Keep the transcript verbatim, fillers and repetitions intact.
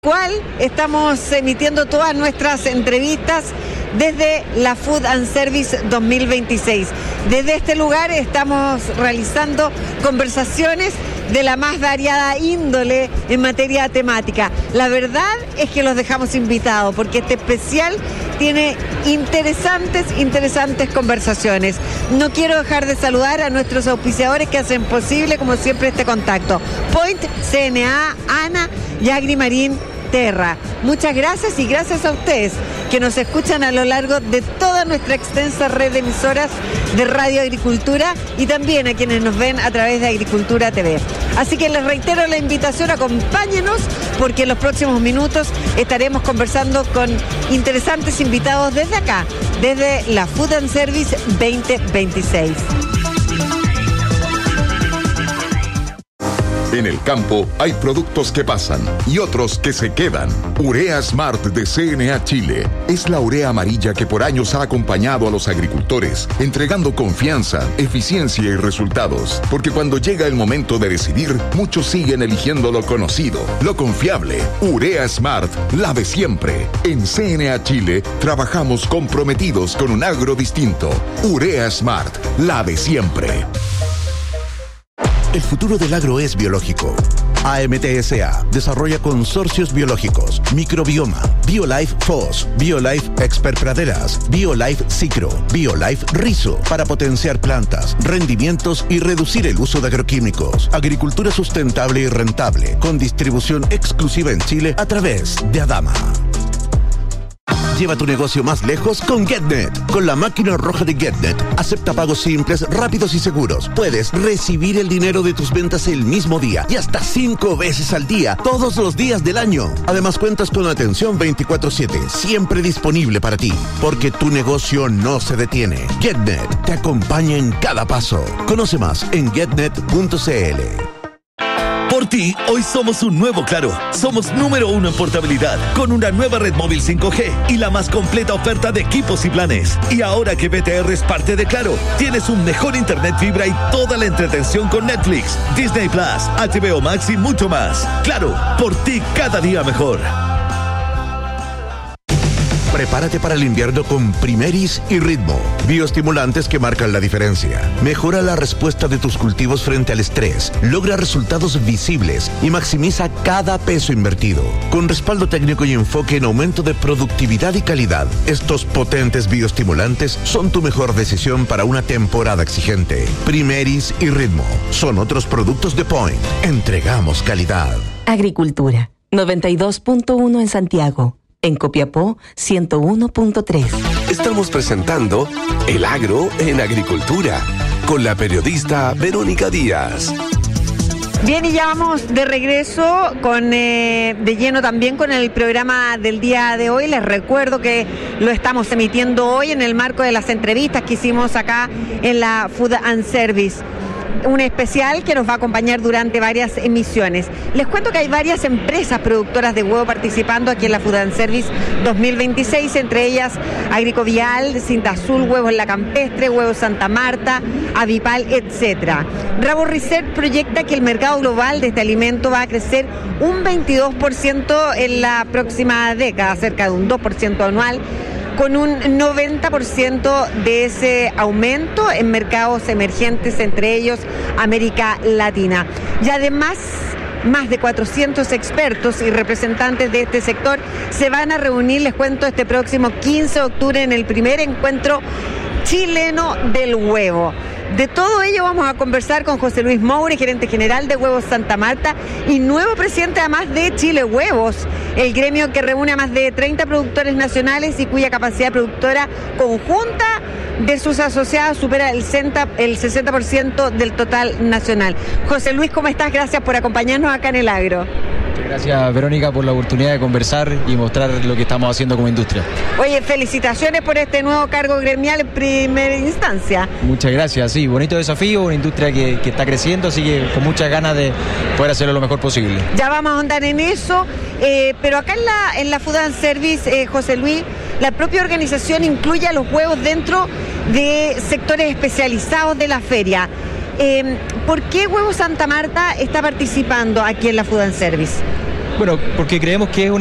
cual estamos emitiendo todas nuestras entrevistas desde la Food and Service dos mil veintiséis. Desde este lugar estamos realizando conversaciones de la más variada índole en materia temática. La verdad es que los dejamos invitados porque este especial tiene interesantes, interesantes conversaciones. No quiero dejar de saludar a nuestros auspiciadores que hacen posible, como siempre, este contacto. Point, C N A, ANA y Agrimarín Terra. Muchas gracias y gracias a ustedes que nos escuchan a lo largo de toda nuestra extensa red de emisoras de Radio Agricultura y también a quienes nos ven a través de Agricultura T V. Así que les reitero la invitación, acompáñenos porque en los próximos minutos estaremos conversando con interesantes invitados desde acá, desde la Food and Service veinte veintiséis. En el campo hay productos que pasan y otros que se quedan. Urea Smart de C N A Chile es la urea amarilla que por años ha acompañado a los agricultores, entregando confianza, eficiencia y resultados. Porque cuando llega el momento de decidir, muchos siguen eligiendo lo conocido, lo confiable. Urea Smart, la de siempre. En C N A Chile trabajamos comprometidos con un agro distinto. Urea Smart, la de siempre. El futuro del agro es biológico. A M T S A desarrolla consorcios biológicos, Microbioma, BioLife F O S, BioLife Expert Praderas, BioLife Cicro, BioLife Rizo, para potenciar plantas, rendimientos y reducir el uso de agroquímicos. Agricultura sustentable y rentable, con distribución exclusiva en Chile a través de Adama. Lleva tu negocio más lejos con GetNet. Con la máquina roja de GetNet, acepta pagos simples, rápidos y seguros. Puedes recibir el dinero de tus ventas el mismo día y hasta cinco veces al día, todos los días del año. Además, cuentas con atención veinticuatro siete, siempre disponible para ti, porque tu negocio no se detiene. GetNet te acompaña en cada paso. Conoce más en getnet punto c l. Por ti, hoy somos un nuevo Claro. Somos número uno en portabilidad, con una nueva red móvil cinco G y la más completa oferta de equipos y planes. Y ahora que B T R es parte de Claro, tienes un mejor internet fibra y toda la entretención con Netflix, Disney Plus, H B O Max y mucho más. Claro, por ti cada día mejor. Prepárate para el invierno con Primeris y Ritmo, bioestimulantes que marcan la diferencia. Mejora la respuesta de tus cultivos frente al estrés, logra resultados visibles y maximiza cada peso invertido. Con respaldo técnico y enfoque en aumento de productividad y calidad, estos potentes bioestimulantes son tu mejor decisión para una temporada exigente. Primeris y Ritmo son otros productos de Point. Entregamos calidad. Agricultura, noventa y dos punto uno en Santiago. En Copiapó, ciento uno punto tres. Estamos presentando El Agro en Agricultura con la periodista Verónica Díaz. Bien, y ya vamos de regreso con eh, de lleno también con el programa del día de hoy. Les recuerdo que lo estamos emitiendo hoy en el marco de las entrevistas que hicimos acá en la Food and Service. Un especial que nos va a acompañar durante varias emisiones. Les cuento que hay varias empresas productoras de huevo participando aquí en la Food and Service dos mil veintiséis, entre ellas Agricovial, Cinta Azul, Huevos La Campestre, Huevos Santa Marta, Avipal, etcétera. Rabo Research proyecta que el mercado global de este alimento va a crecer un veintidós por ciento en la próxima década, cerca de un dos por ciento anual, con un noventa por ciento de ese aumento en mercados emergentes, entre ellos América Latina. Y además, más de cuatrocientos expertos y representantes de este sector se van a reunir, les cuento, este próximo quince de octubre en el primer encuentro chileno del huevo. De todo ello vamos a conversar con José Luis Moure, gerente general de Huevos Santa Marta y nuevo presidente además de Chile Huevos, el gremio que reúne a más de treinta productores nacionales y cuya capacidad productora conjunta de sus asociados supera el sesenta por ciento del total nacional. José Luis, ¿cómo estás? Gracias por acompañarnos acá en El Agro. Gracias, Verónica, por la oportunidad de conversar y mostrar lo que estamos haciendo como industria. Oye, felicitaciones por este nuevo cargo gremial en primera instancia. Muchas gracias, sí, bonito desafío, una industria que, que está creciendo, así que con muchas ganas de poder hacerlo lo mejor posible. Ya vamos a andar en eso, eh, pero acá en la, en la Food and Service, eh, José Luis, la propia organización incluye a los huevos dentro de sectores especializados de la feria. Eh, ¿Por qué Huevos Santa Marta está participando aquí en la Food and Service? Bueno, porque creemos que es una